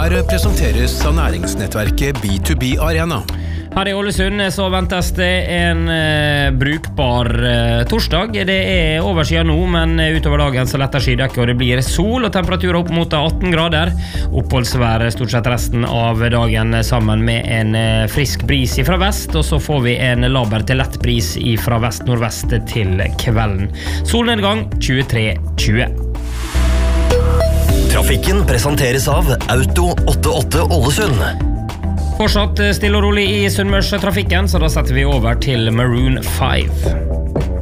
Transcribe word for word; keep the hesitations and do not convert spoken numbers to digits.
Her presenteres av næringsnettverket B to B Arena. Her i Ålesund så ventes det en eh, brukbar eh, torsdag. Det er overskyet nå, men utover dagen så letter skydekket, og det blir sol og temperaturer opp mot atten grader. Oppholdsvær stort sett resten av dagen sammen med en eh, frisk bris fra vest, og så får vi en laber til lett bris fra vest-nordvest til kvelden. Solnedgang tjuetre tjue. Trafikken presenteres av Auto åttiåtte Ålesund. Fortsatt stille og rolig i Sunnmørstrafikken, så da setter vi over til Maroon five.